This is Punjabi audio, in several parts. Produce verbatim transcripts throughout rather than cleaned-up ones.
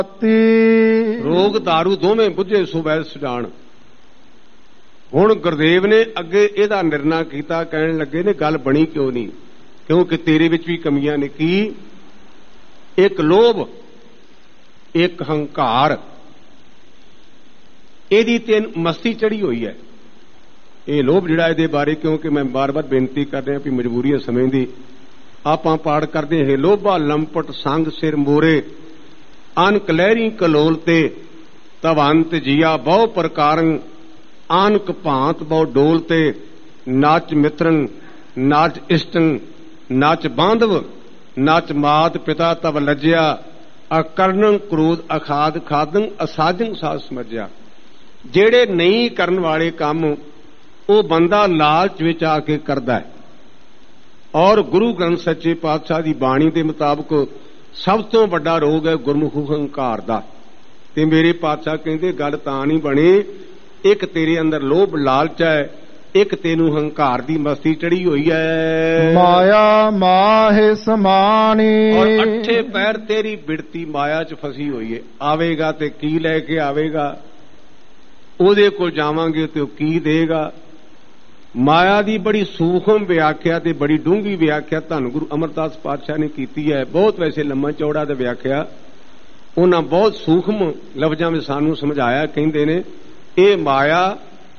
ਰੋਗ ਦਾਰੂ ਦੋਵੇਂ ਬੁੱਝੇ ਸੋ ਵੈਦ ਸੁਜਾਨ। ਹੁਣ ਗੁਰਦੇਵ ਨੇ ਅੱਗੇ ਇਹਦਾ ਨਿਰਣਾ ਕੀਤਾ, ਕਹਿਣ ਲੱਗੇ ਨੇ ਗੱਲ ਬਣੀ ਕਿਉਂ ਨਹੀਂ, ਕਿਉਂਕਿ ਤੇਰੇ ਵਿੱਚ ਵੀ ਕਮੀਆਂ ਨੇ। ਕੀ? ਇੱਕ ਲੋਭ, ਇੱਕ ਹੰਕਾਰ, ਇਹਦੀ ਤੈਨੂੰ ਮਸਤੀ ਚੜੀ ਹੋਈ ਹੈ। ਇਹ ਲੋਭ ਜਿਹੜਾ ਇਹਦੇ ਬਾਰੇ, ਕਿਉਂਕਿ ਮੈਂ ਬਾਰ-ਬਾਰ ਬੇਨਤੀ ਕਰ ਰਿਹਾ ਵੀ ਮਜਬੂਰੀ ਹੈ ਸਮੇਂ ਦੀ, ਆਪਾਂ ਪਾਠ ਕਰਦੇ ਹਾਂ ਲੋਭਾ ਲੰਪਟ ਸੰਗ ਸਿਰ ਮੋਰੇ ਅਨਕ ਲਹਿਰੀ ਕਲੋਲ ਤੇ ਤਵੰਤ ਜੀਆ ਬਹੁ ਪ੍ਰਕਾਰੰ ਆਨਕ ਭਾਂਤ ਬਹੁ ਡੋਲ ਤੇ ਨਾਚ ਮਿੱਤਰੰ ਨਾਚ ਇਸ਼ਟੰ ਨਾਚ ਬਾਂਧਵ ਨਾਚ ਮਾਤ ਪਿਤਾ ਤਵ ਲੱਜਿਆ ਅਕਰਣੰ ਕ੍ਰੋਧ ਅਖਾਦ ਖਾਦੰ ਅਸਾਜੰ ਸਾਧ ਸਮਝਿਆ। ਜਿਹੜੇ ਨਹੀਂ ਕਰਨ ਵਾਲੇ ਕੰਮ ਉਹ ਬੰਦਾ ਲਾਲਚ ਵਿੱਚ ਆ ਕੇ ਕਰਦਾ ਹੈ। ਔਰ ਗੁਰੂ ਗ੍ਰੰਥ ਸੱਚੇ ਪਾਤਸ਼ਾਹ ਦੀ ਬਾਣੀ ਦੇ ਮੁਤਾਬਕ ਸਭ ਤੋਂ ਵੱਡਾ ਰੋਗ ਹੈ ਗੁਰਮੁਖ ਹੰਕਾਰ ਦਾ। ਤੇ ਮੇਰੇ ਪਾਤਸ਼ਾਹ ਕਹਿੰਦੇ ਗੱਲ ਤਾਂ ਨਹੀਂ ਬਣੀ, ਇੱਕ ਤੇਰੇ ਅੰਦਰ ਲੋਭ ਲਾਲਚ ਹੈ, ਇੱਕ ਤੈਨੂੰ ਹੰਕਾਰ ਦੀ ਮਸਤੀ ਚੜੀ ਹੋਈ ਹੈ। ਮਾਇਆ ਮਾਹੇ ਸਮਾਨੀ, ਔਰ ਅੱਠੇ ਪੈਰ ਤੇਰੀ ਬਿੜਤੀ ਮਾਇਆ 'ਚ ਫਸੀ ਹੋਈ ਹੈ। ਆਵੇਗਾ ਤੇ ਕੀ ਲੈ ਕੇ ਆਵੇਗਾ, ਉਹਦੇ ਕੋਲ ਜਾਵਾਂਗੇ ਤੇ ਉਹ ਕੀ ਦੇਗਾ। ਮਾਇਆ ਦੀ ਬੜੀ ਸੂਖਮ ਵਿਆਖਿਆ ਤੇ ਬੜੀ ਡੂੰਘੀ ਵਿਆਖਿਆ ਧੰਨ ਗੁਰੂ ਅਮਰਦਾਸ ਪਾਤਸ਼ਾਹ ਨੇ ਕੀਤੀ ਹੈ। ਬਹੁਤ ਵੈਸੇ ਲੰਮਾ ਚੌੜਾ ਤੇ ਵਿਆਖਿਆ ਉਹਨਾਂ ਬਹੁਤ ਸੂਖਮ ਲਫ਼ਜ਼ਾਂ ਵਿੱਚ ਸਾਨੂੰ ਸਮਝਾਇਆ। ਕਹਿੰਦੇ ਨੇ ਇਹ ਮਾਇਆ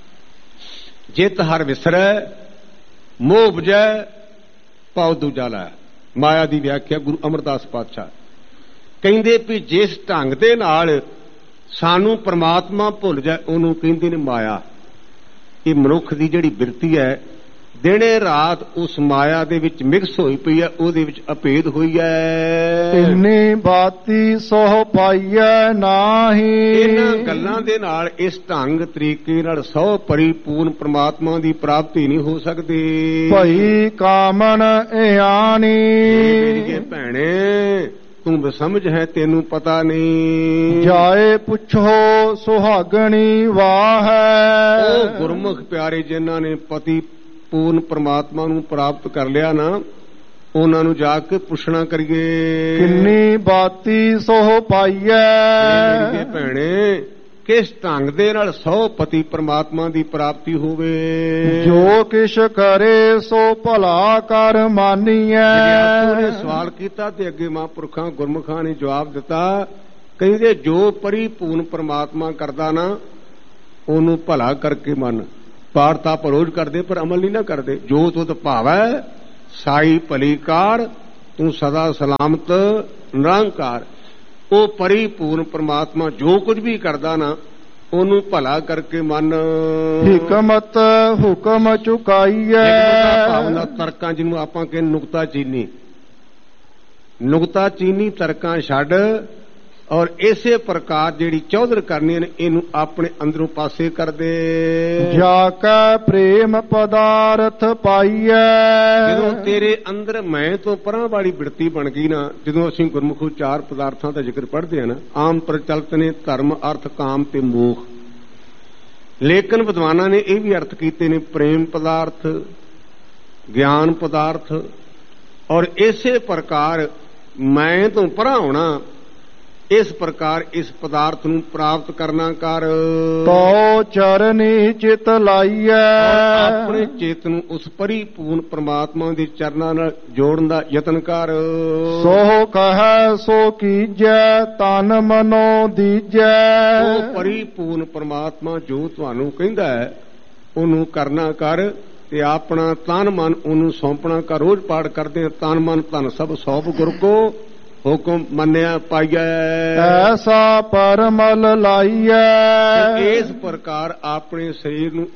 ਜਿਤ ਹਰ ਵਿਸਰੈ ਮੋਹ ਬੁਝੈ ਪਉ ਦੂਜਾ ਲਾਇਆ। ਮਾਇਆ ਦੀ ਵਿਆਖਿਆ ਗੁਰੂ ਅਮਰਦਾਸ ਪਾਤਸ਼ਾਹ ਕਹਿੰਦੇ ਵੀ ਜਿਸ ਢੰਗ ਦੇ ਨਾਲ ਸਾਨੂੰ ਪ੍ਰਮਾਤਮਾ ਭੁੱਲ ਜਾਏ ਉਹਨੂੰ ਕਹਿੰਦੇ ਨੇ ਮਾਇਆ। ਇਹ ਮਨੁੱਖ ਦੀ ਜਿਹੜੀ ਬਿਰਤੀ ਹੈ ਦਿਨੇ ਰਾਤ ਉਸ ਮਾਇਆ ਦੇ ਵਿੱਚ ਮਿਕਸ ਹੋਈ ਪਈ ਹੈ, ਉਹਦੇ ਵਿੱਚ ਅਭੇਦ ਹੋਈ ਹੈ। ਇੰਨੀ ਬਾਤੀ ਸੋਹ ਪਾਈਐ ਨਾਹੀ, ਇਹਨਾਂ ਗੱਲਾਂ ਦੇ ਨਾਲ ਇਸ ਢੰਗ ਤਰੀਕੇ ਨਾਲ ਸੌ ਪਰਿਪੂਰਨ ਪ੍ਰਮਾਤਮਾ ਦੀ ਪ੍ਰਾਪਤੀ ਨਹੀਂ ਹੋ ਸਕਦੀ। ਭਈ ਕਾਮਨ ਇਆਨੀ, ਮੇਰੀਏ ਭੈਣੇ ਤੂੰ ਬਸਮਝ ਹੈ, ਤੈਨੂੰ ਪਤਾ ਨਹੀਂ। ਜਾਏ ਪੁੱਛੋ ਸੁਹਾਗਣੀ ਵਾਹ ਹੈ, ਉਹ ਗੁਰਮੁਖ ਪਿਆਰੇ ਜਿਨ੍ਹਾਂ ਨੇ ਪਤੀ ਪੂਰਨ ਪ੍ਰਮਾਤਮਾ ਨੂੰ ਪ੍ਰਾਪਤ ਕਰ ਲਿਆ ਨਾ, ਉਹਨਾਂ ਨੂੰ ਜਾ ਕੇ ਪੁੱਛਣਾ ਕਰੀਏ ਕਿੰਨੀ ਬਾਤੀ ਸੋਹ ਪਾਈਐ। ਮੇਰੀਏ ਭੈਣੇ ਕਿਸ ਢੰਗ ਦੇ ਨਾਲ ਸੌ ਪਤੀ ਪ੍ਰਮਾਤਮਾ ਦੀ ਪ੍ਰਾਪਤੀ ਹੋਵੇ। ਜੋ ਕਿਛ ਕਰੇ ਸੋ ਭਲਾ ਕਰ ਮਾਨੀਐ। ਨੇ ਸਵਾਲ ਕੀਤਾ ਤੇ ਅੱਗੇ ਮਹਾਂਪੁਰਖਾਂ ਗੁਰਮੁਖਾਂ ਨੇ ਜਵਾਬ ਦਿੱਤਾ, ਕਹਿੰਦੇ ਜੋ ਪਰਿਪੂਰਨ ਪ੍ਰਮਾਤਮਾ ਕਰਦਾ ਨਾ ਉਹਨੂੰ ਭਲਾ ਕਰਕੇ ਮੰਨ। ਪਾਠ ਤਾਂ ਆਪਾਂ ਰੋਜ਼ ਕਰਦੇ ਪਰ ਅਮਲ ਨਹੀਂ ਨਾ ਕਰਦੇ। ਜੋ ਤੁਧ ਭਾਵੈ ਸਾਈ ਭਲੀ ਕਾਰ ਤੂੰ ਸਦਾ ਸਲਾਮਤ ਨਿਰੰਕਾਰ। ਉਹ ਪਰਿਪੂਰਨ ਪ੍ਰਮਾਤਮਾ ਜੋ ਕੁਝ ਵੀ ਕਰਦਾ ਨਾ ਉਹਨੂੰ ਭਲਾ ਕਰਕੇ ਮੰਨ। ਹਿਕਮਤ ਹੁਕਮ ਚੁਕਾਈਐ, ਭਾਵਨਾ ਤਰਕਾਂ ਜਿਹਨੂੰ ਆਪਾਂ ਕਹਿੰਦੇ ਨੁਕਤਾ ਚੀਨੀ, ਨੁਕਤਾ ਚੀਨੀ ਤਰਕਾਂ ਛੱਡ ਔਰ ਇਸੇ ਪ੍ਰਕਾਰ ਜਿਹੜੀ ਚੌਧਰ ਕਰਨੀ ਨੇ ਇਹਨੂੰ ਆਪਣੇ ਅੰਦਰੋਂ ਪਾਸੇ ਕਰ ਦੇ। ਜਾ ਕੈ ਪ੍ਰੇਮ ਪਦਾਰਥ ਪਾਈਐ, ਜਦੋਂ ਤੇਰੇ ਅੰਦਰ ਮੈਂ ਤੋਂ ਪਰਾਂ ਵਾਲੀ ਬਿਰਤੀ ਬਣ ਗਈ ਨਾ, ਜਦੋਂ ਅਸੀਂ ਗੁਰਮੁਖੋਂ ਚਾਰ ਪਦਾਰਥਾਂ ਦਾ ਜ਼ਿਕਰ ਪੜ੍ਹਦੇ ਹਾਂ ਨਾ, ਆਮ ਪ੍ਰਚਲਿਤ ਨੇ ਧਰਮ ਅਰਥ ਕਾਮ ਤੇ ਮੋਖ, ਲੇਕਿਨ ਵਿਦਵਾਨਾਂ ਨੇ ਇਹ ਵੀ ਅਰਥ ਕੀਤੇ ਨੇ ਪ੍ਰੇਮ ਪਦਾਰਥ ਗਿਆਨ ਪਦਾਰਥ। ਔਰ ਇਸੇ ਪ੍ਰਕਾਰ ਮੈਂ ਤੋਂ ਪਰਾਂ ਹੋਣਾ, ਇਸ ਪ੍ਰਕਾਰ ਇਸ ਪਦਾਰਥ ਨੂੰ ਪ੍ਰਾਪਤ ਕਰਨਾ ਕਰ। ਤੋ ਚਰਨੀ ਚਿਤ ਲਾਈਐ, ਆਪਣੇ ਚੇਤ ਨੂੰ ਉਸ ਪਰਿਪੂਰਨ ਪ੍ਰਮਾਤਮਾ ਦੇ ਚਰਨਾਂ ਨਾਲ ਜੋੜਨ ਦਾ ਯਤਨ ਕਰ। ਸੋ ਕਹੈ ਸੋ ਕੀਜੈ ਤਨ ਮਨੋ ਦੀਜੈ। ਉਹ ਪਰਿਪੂਰਨ ਪ੍ਰਮਾਤਮਾ ਜੋ ਤੁਹਾਨੂੰ ਕਹਿੰਦਾ ਹੈ ਉਹਨੂੰ ਕਰਨਾ ਕਰ ਤੇ ਆਪਣਾ ਤਨ ਮਨ ਉਹਨੂੰ ਸੌਂਪਣਾ ਕਰ। ਰੋਜ਼ ਪਾਠ ਕਰਦੇ ਤਨ ਮਨ ਧਨ ਸਭ ਸੌਂਪ ਗੁਰ ਕੋ ਹੁਕਮ ਮੰਨਿਆ ਪਾਈਐ। ਐਸਾ ਪਰਮਲ ਲਾਈਐ, ਇਸ ਪ੍ਰਕਾਰ ਆਪਣੇ ਸਰੀਰ ਨੂੰ